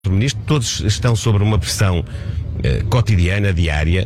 Primeiro-Ministro, todos estão sob uma pressão cotidiana, diária,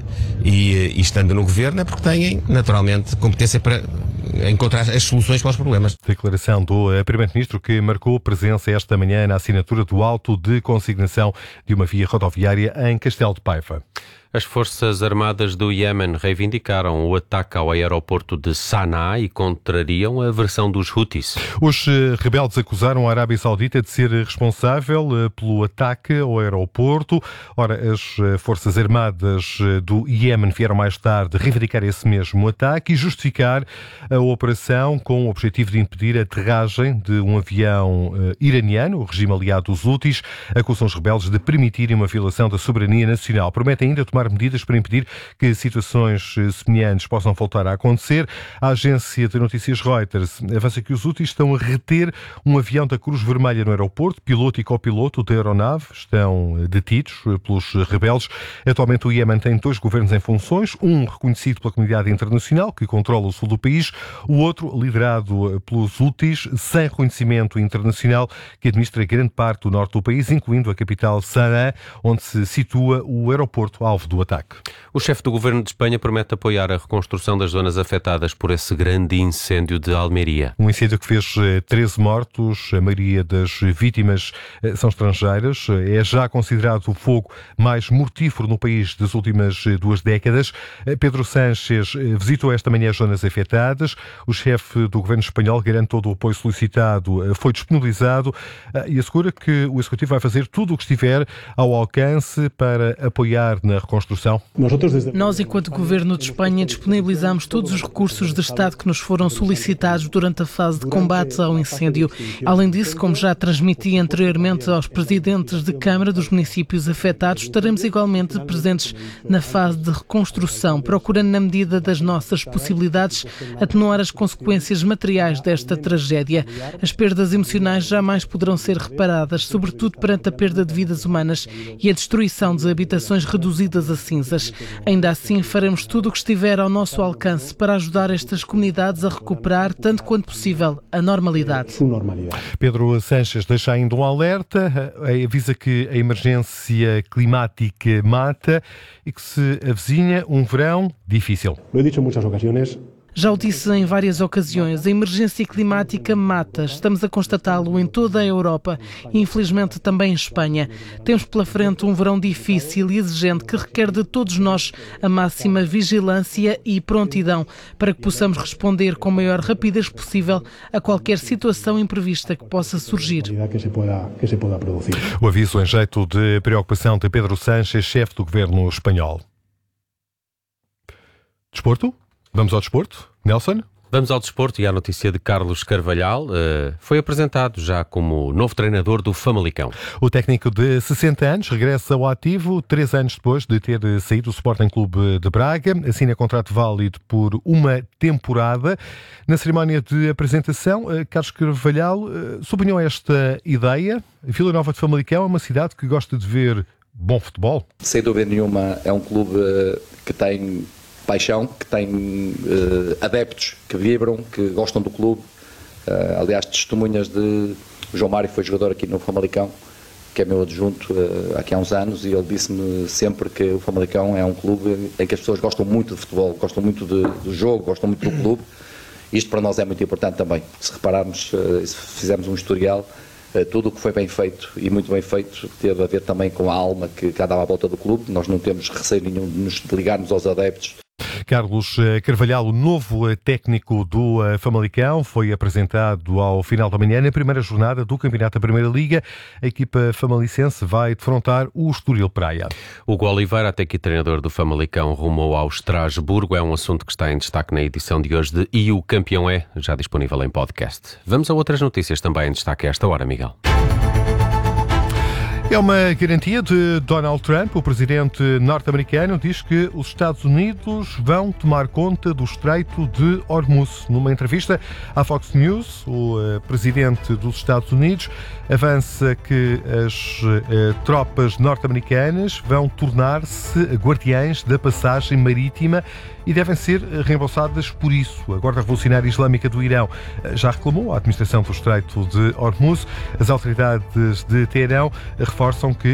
e estando no governo é porque têm, naturalmente, competência para encontrar as soluções para os problemas. Declaração do Primeiro-Ministro, que marcou presença esta manhã na assinatura do auto de consignação de uma via rodoviária em Castelo de Paiva. As Forças Armadas do Iémen reivindicaram o ataque ao aeroporto de Sanaa e contrariam a versão dos Houthis. Os rebeldes acusaram a Arábia Saudita de ser responsável pelo ataque ao aeroporto. Ora, as Forças Armadas do Iémen vieram mais tarde reivindicar esse mesmo ataque e justificar a operação com o objetivo de impedir a aterragem de um avião iraniano. O regime aliado dos Houthis acusam os rebeldes de permitirem uma violação da soberania nacional. Prometem ainda tomar medidas para impedir que situações semelhantes possam voltar a acontecer. A agência de notícias Reuters avança que os Houthis estão a reter um avião da Cruz Vermelha no aeroporto. Piloto e copiloto da aeronave estão detidos pelos rebeldes. Atualmente o Iémen tem 2 governos em funções, um reconhecido pela comunidade internacional, que controla o sul do país, o outro liderado pelos Houthis, sem reconhecimento internacional, que administra grande parte do norte do país, incluindo a capital Sanaa, onde se situa o aeroporto alvo do ataque. O chefe do governo de Espanha promete apoiar a reconstrução das zonas afetadas por esse grande incêndio de Almeria. Um incêndio que fez 13 mortos, a maioria das vítimas são estrangeiras. É já considerado o fogo mais mortífero no país das últimas 2 décadas. Pedro Sánchez visitou esta manhã as zonas afetadas. O chefe do governo espanhol garante todo o apoio solicitado foi disponibilizado e assegura que o Executivo vai fazer tudo o que estiver ao alcance para apoiar na reconstrução. Nós, enquanto Governo de Espanha, disponibilizamos todos os recursos de Estado que nos foram solicitados durante a fase de combate ao incêndio. Além disso, como já transmiti anteriormente aos presidentes de Câmara dos municípios afetados, estaremos igualmente presentes na fase de reconstrução, procurando, na medida das nossas possibilidades, atenuar as consequências materiais desta tragédia. As perdas emocionais jamais poderão ser reparadas, sobretudo perante a perda de vidas humanas e a destruição de habitações reduzidas a cinzas. Ainda assim, faremos tudo o que estiver ao nosso alcance para ajudar estas comunidades a recuperar, tanto quanto possível, a normalidade. Pedro Sánchez deixa ainda um alerta, avisa que a emergência climática mata e que se avizinha um verão difícil. Lo he dicho em muitas ocasiões. Já o disse em várias ocasiões, a emergência climática mata. Estamos a constatá-lo em toda a Europa e, infelizmente, também em Espanha. Temos pela frente um verão difícil e exigente que requer de todos nós a máxima vigilância e prontidão para que possamos responder com a maior rapidez possível a qualquer situação imprevista que possa surgir. O aviso em jeito de preocupação de Pedro Sánchez, chefe do governo espanhol. Desporto? Vamos ao desporto? Nelson? Vamos ao desporto e à notícia de Carlos Carvalhal. Foi apresentado já como novo treinador do Famalicão. O técnico de 60 anos regressa ao ativo 3 anos depois de ter saído do Sporting Clube de Braga. Assina contrato válido por uma temporada. Na cerimónia de apresentação, Carlos Carvalhal sublinhou esta ideia. Vila Nova de Famalicão é uma cidade que gosta de ver bom futebol. Sem dúvida nenhuma, é um clube que tem paixão, que tem adeptos que vibram, que gostam do clube. Aliás, testemunhas de João Mário, que foi jogador aqui no Famalicão, que é meu adjunto aqui há uns anos, e ele disse-me sempre que o Famalicão é um clube em que as pessoas gostam muito de futebol, gostam muito do jogo, gostam muito do clube. Isto para nós é muito importante também. Se repararmos, se fizermos um historial, tudo o que foi bem feito e muito bem feito teve a ver também com a alma que andava à volta do clube. Nós não temos receio nenhum de nos ligarmos aos adeptos. Carlos Carvalhal, o novo técnico do Famalicão, foi apresentado ao final da manhã na primeira jornada do Campeonato da Primeira Liga. A equipa famalicense vai defrontar o Estoril Praia. Hugo Oliveira, técnico e treinador do Famalicão, rumou ao Estrasburgo. É um assunto que está em destaque na edição de hoje de E o Campeão é, já disponível em podcast. Vamos a outras notícias também em destaque a esta hora, Miguel. É uma garantia de Donald Trump. O presidente norte-americano diz que os Estados Unidos vão tomar conta do Estreito de Hormuz. Numa entrevista à Fox News, o presidente dos Estados Unidos avança que as tropas norte-americanas vão tornar-se guardiães da passagem marítima e devem ser reembolsadas por isso. A Guarda Revolucionária Islâmica do Irão já reclamou à administração do Estreito de Hormuz. As autoridades de Teherão reforçam que